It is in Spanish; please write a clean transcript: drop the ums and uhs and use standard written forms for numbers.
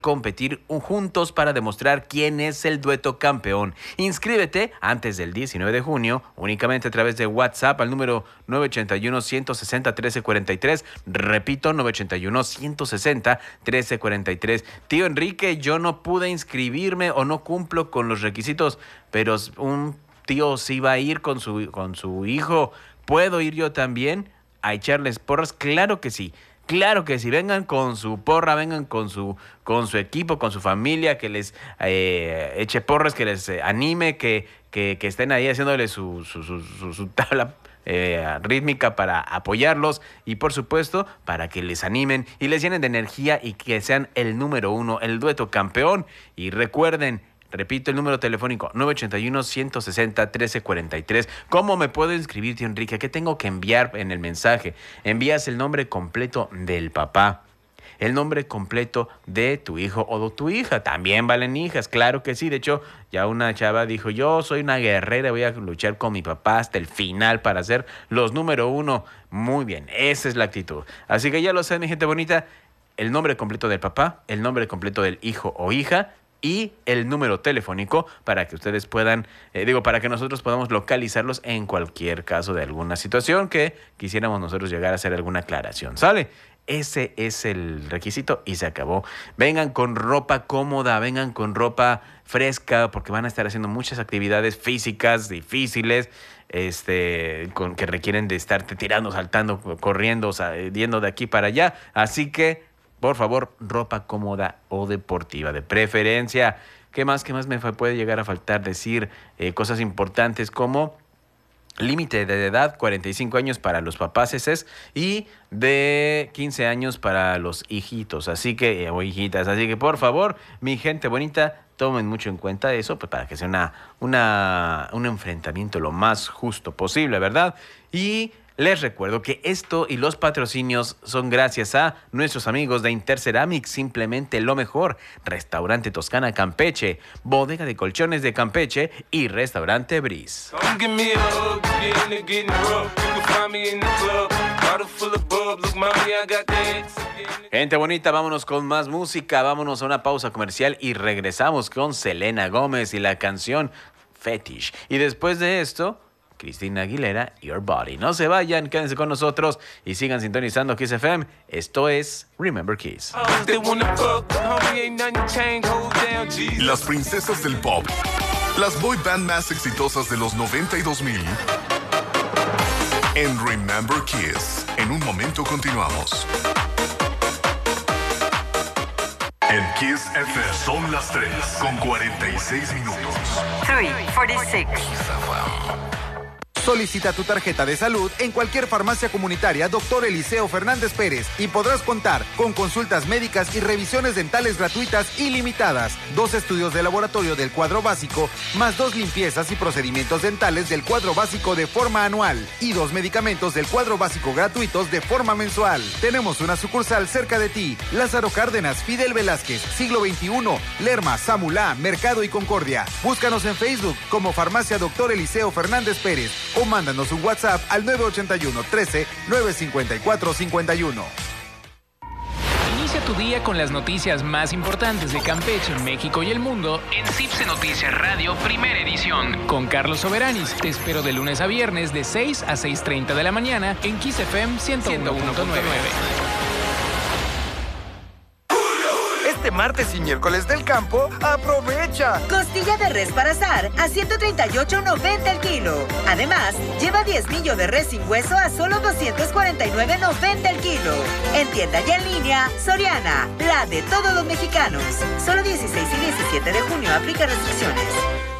competir juntos para demostrar quién es el dueto campeón. Inscríbete antes del 19 de junio únicamente a través de WhatsApp al número 981-160-1343. Repito, 981-160-1343. Tío Enrique, yo no pude inscribirme o no cumplo con los requisitos, pero un tío sí va a ir con su hijo. ¿Puedo ir yo también a echarles porras? Claro que sí. Claro que si vengan con su porra, vengan con su equipo, con su familia, que les eche porras, que les anime, que estén ahí haciéndole su tabla rítmica para apoyarlos y por supuesto para que les animen y les llenen de energía y que sean el número uno, el dueto campeón. Y recuerden, repito el número telefónico, 981-160-1343. ¿Cómo me puedo inscribir, tío Enrique? ¿Qué tengo que enviar en el mensaje? Envías el nombre completo del papá, el nombre completo de tu hijo o de tu hija. También valen hijas, claro que sí. De hecho, ya una chava dijo, yo soy una guerrera, voy a luchar con mi papá hasta el final para ser los número uno. Muy bien, esa es la actitud. Así que ya lo saben, mi gente bonita, el nombre completo del papá, el nombre completo del hijo o hija, y el número telefónico para que ustedes puedan, para que nosotros podamos localizarlos en cualquier caso de alguna situación que quisiéramos nosotros llegar a hacer alguna aclaración. ¿Sale? Ese es el requisito y se acabó. Vengan con ropa cómoda, vengan con ropa fresca, porque van a estar haciendo muchas actividades físicas difíciles, que requieren de estarte tirando, saltando, corriendo, yendo de aquí para allá. Así que por favor, ropa cómoda o deportiva de preferencia. ¿Qué más me puede llegar a faltar decir? Cosas importantes como límite de edad, 45 años para los papás y de 15 años para los hijitos. Así que, o hijitas. Así que, por favor, mi gente bonita, tomen mucho en cuenta eso, pues para que sea un enfrentamiento lo más justo posible, ¿verdad? Y les recuerdo que esto y los patrocinios son gracias a nuestros amigos de Interceramic, simplemente lo mejor. Restaurante Toscana Campeche, Bodega de Colchones de Campeche y Restaurante Breeze. Gente bonita, vámonos con más música, vámonos a una pausa comercial y regresamos con Selena Gómez y la canción Fetish. Y después de esto, Cristina Aguilera, Your Body. No se vayan, quédense con nosotros y sigan sintonizando Kiss FM. Esto es Remember Kiss. Las princesas del pop, las boy band más exitosas de los 90 y 2000. En Remember Kiss. En un momento continuamos. En Kiss FM son las 3 con 46 minutos. 3:46. Solicita tu tarjeta de salud en cualquier farmacia comunitaria Dr. Eliseo Fernández Pérez y podrás contar con consultas médicas y revisiones dentales gratuitas ilimitadas, 2 estudios de laboratorio del cuadro básico, más 2 limpiezas y procedimientos dentales del cuadro básico de forma anual y 2 medicamentos del cuadro básico gratuitos de forma mensual. Tenemos una sucursal cerca de ti: Lázaro Cárdenas, Fidel Velázquez, Siglo XXI, Lerma, Samulá, Mercado y Concordia. Búscanos en Facebook como Farmacia Dr. Eliseo Fernández Pérez o mándanos un WhatsApp al 981 13 954 51. Inicia tu día con las noticias más importantes de Campeche, México y el mundo en CIPSE Noticias Radio, primera edición. Con Carlos Soberanis. Te espero de lunes a viernes de 6 a 6:30 de la mañana en Kiss FM 101.9. Este martes y miércoles del campo, aprovecha. Costilla de res para asar a 138.90 el kilo. Además, lleva 10 millo de res sin hueso a solo 249.90 el kilo. En tienda y en línea, Soriana, la de todos los mexicanos. Solo 16 y 17 de junio aplica restricciones.